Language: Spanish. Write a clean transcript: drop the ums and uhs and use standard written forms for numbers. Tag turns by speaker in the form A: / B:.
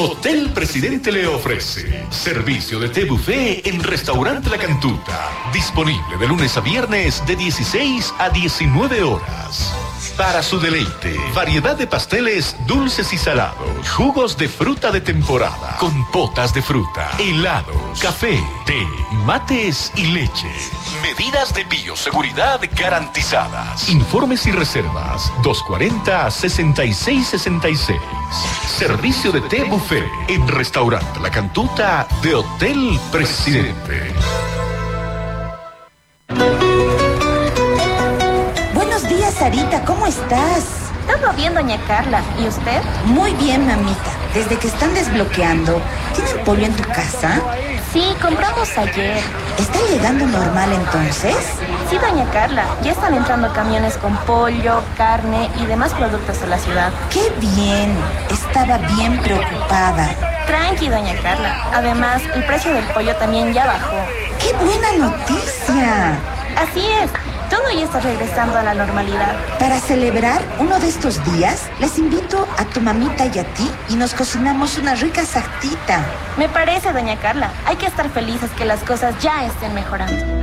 A: Hotel Presidente le ofrece servicio de té buffet en Restaurante La Cantuta, disponible de lunes a viernes de 16 a 19 horas. Para su deleite, variedad de pasteles dulces y salados, jugos de fruta de temporada, compotas de fruta, helados, café, té, mates y leche. Medidas de bioseguridad garantizadas. Informes y reservas 240-6666. Servicio de té buffet en Restaurante La Cantuta de Hotel Presidente.
B: Buenos días, Sarita, ¿cómo estás?
C: Todo bien, doña Carla. ¿Y usted?
B: Muy bien, mamita. Desde que están desbloqueando, ¿tienen pollo en tu casa?
C: Sí, compramos ayer.
B: ¿Está llegando normal entonces?
C: Sí, doña Carla. Ya están entrando camiones con pollo, carne y demás productos a la ciudad.
B: ¡Qué bien! Estaba bien preocupada.
C: Tranqui, doña Carla. Además, el precio del pollo también ya bajó.
B: ¡Qué buena noticia!
C: Así es. Todo ya está regresando a la normalidad.
B: Para celebrar uno de estos días, les invito a tu mamita y a ti y nos cocinamos una rica sartita.
C: Me parece, doña Carla. Hay que estar felices que las cosas ya estén mejorando.